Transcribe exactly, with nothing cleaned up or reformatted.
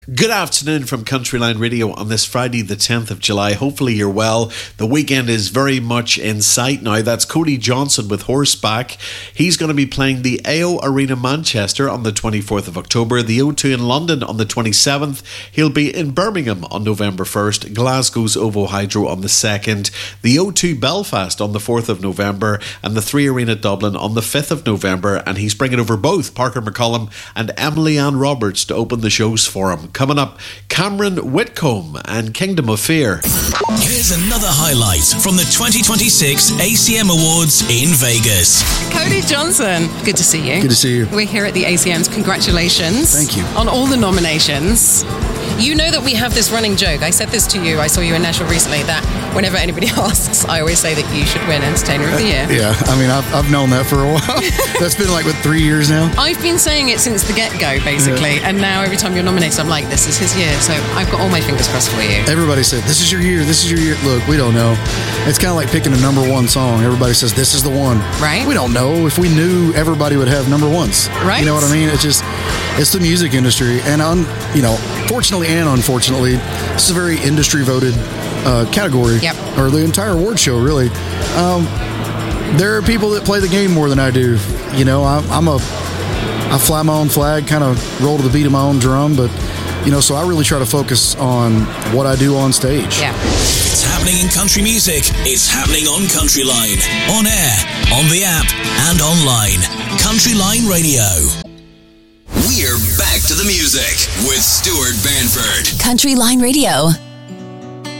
Good afternoon from Countryline Radio on this Friday the tenth of July. Hopefully you're well. The weekend is very much in sight now. That's Cody Johnson with Horseback. He's going to be playing the A O Arena Manchester on the twenty-fourth of October, the O two in London on the twenty-seventh. He'll be in Birmingham on November first, Glasgow's OVO Hydro on the second, the O two Belfast on the fourth of November, and the three Arena Dublin on the fifth of November. And he's bringing over both Parker McCollum and Emily Ann Roberts to open the shows for him. Coming up, Cameron Whitcomb and Kingdom of Fear. Here's another highlight from the twenty twenty-six A C M Awards in Vegas. Cody Johnson, good to see you. Good to see you. We're here at the A C Ms. Congratulations. Thank you. On all the nominations. You know that we have this running joke. I said this to you. I saw you in Nashville recently that whenever anybody asks, I always say that you should win Entertainer of the Year. Yeah, I mean, I've, I've known that for a while. That's been like, what, three years now? I've been saying it since the get-go, basically. Yeah. And now every time you're nominated, I'm like, this is his year. So I've got all my fingers crossed for you. Everybody said, this is your year, this is your year. Look, we don't know. It's kind of like picking a number one song. Everybody says, this is the one. Right. We don't know. If we knew, everybody would have number ones. Right. You know what I mean? It's just, it's the music industry. And, un, you know, fortunately and unfortunately, this is a very industry-voted uh, category. Yep. Or the entire award show, really. Um, there are people that play the game more than I do. You know, I, I'm a, I fly my own flag, kind of roll to the beat of my own drum, but, you know, so I really try to focus on what I do on stage. Yeah. It's happening in country music. It's happening on Countryline. On air, on the app, and online. Countryline Radio. We're back to the music with Stuart Banford. Countryline Radio.